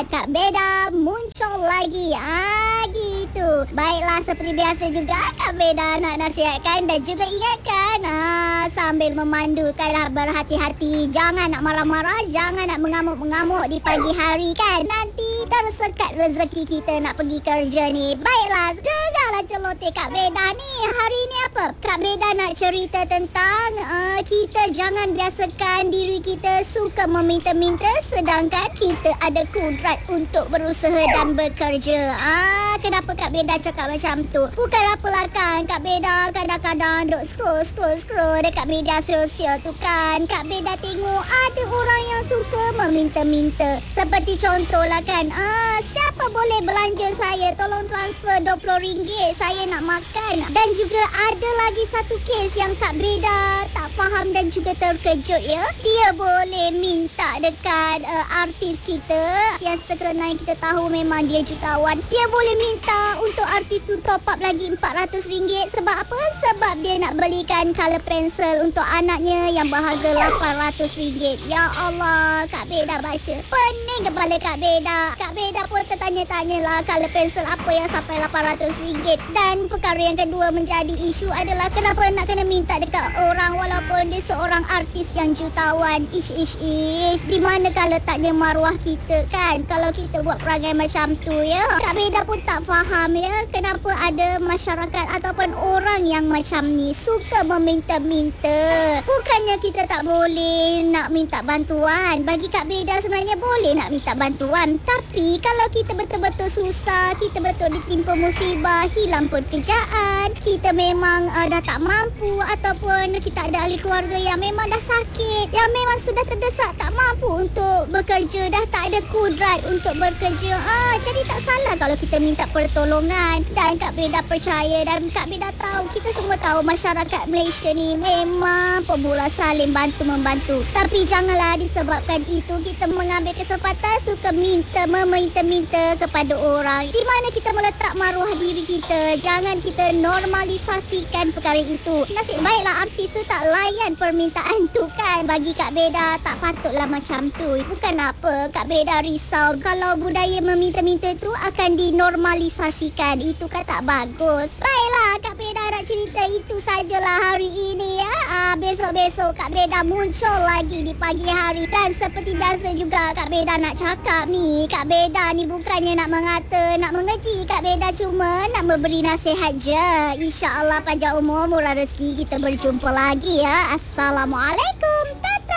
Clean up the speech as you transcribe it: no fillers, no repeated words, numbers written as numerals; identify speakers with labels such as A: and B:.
A: nasihat Kak Beda muncul lagi. Gitu. Baiklah, seperti biasa juga Kak Beda nak nasihatkan dan juga ingatkan sambil memandukan berhati-hati. Jangan nak marah-marah, jangan nak mengamuk-mengamuk di pagi hari kan. Nanti tersekat rezeki kita nak pergi kerja ni. Baiklah, dengarlah celoteh Kak Beda ni. Hari ni apa? Kak Beda nak cerita tentang kita jangan biasakan diri kita suka meminta-minta sedangkan kita ada kudrat untuk berusaha dan bekerja. Kenapa Kak Beda cakap macam tu? Bukan apalah kan, Kak Beda kadang-kadang duk scroll dekat media sosial tu kan. Kak Beda tengok ada orang yang suka meminta-minta. Seperti contohlah kan, siapa boleh belanja saya? Tolong transfer RM20, saya nak makan. Dan juga ada lagi satu kes yang Kak Beda tak faham dan juga terkejut ya. Dia boleh minta dekat artis kita yang terkenal, kita tahu memang dia jutawan. Dia boleh minta untuk artis tu top up lagi RM400. Sebab apa? Sebab dia nak belikan color pencil untuk anaknya yang berharga RM800. Ya Allah, Kak Beda baca pening kepala Kak Beda. Kak Beda pun tertanya-tanyalah color pencil apa yang sampai RM800. Dan perkara yang kedua menjadi isu adalah kenapa nak kena minta dekat orang walaupun dia seorang artis yang jutawan. Di mana kalau letaknya maruah kita kan kalau kita buat perangai macam tu ya. Kak Beda pun tak faham ya kenapa ada masyarakat ataupun orang yang macam ni suka meminta-minta. Bukannya kita tak boleh nak minta bantuan. Bagi Kak Beda sebenarnya boleh nak minta bantuan. Tapi kalau kita betul-betul susah, kita betul ditimpa musibah, hilang pekerjaan, kita memang dah tak mampu ataupun kita ada ahli keluarga yang memang dah sakit, yang memang sudah terdesak tak mampu untuk bekerja, dah tak ada kudrat untuk bekerja. Jadi tak salah kalau kita minta pertolongan. Dan Kak Beda percaya dan Kak Beda tahu, kita semua tahu masyarakat Malaysia ni memang pemula saling bantu-membantu. Tapi janganlah disebabkan itu kita mengambil kesempatan suka meminta kepada orang. Di mana kita meletak maruah diri kita. Jangan kita normalisasikan perkara itu. Nasib baiklah artis tu tak layan permintaan tu kan. Bagi Kak Beda tak patutlah macam tu. Bukan apa, Kak Beda risau kalau budaya meminta-minta tu akan dinormalisasikan. Itu kan tak bagus. Baiklah, Kak Beda nak cerita itu sajalah hari ini ya. Besok-besok Kak Beda muncul lagi di pagi hari. Dan seperti biasa juga Kak Beda nak cakap ni, Kak Beda ni bukannya nak mengata, nak mengeji. Kak Beda cuma nak memberi nasihat je. InsyaAllah panjang umur, murah rezeki, kita berjumpa lagi ya. Assalamualaikum.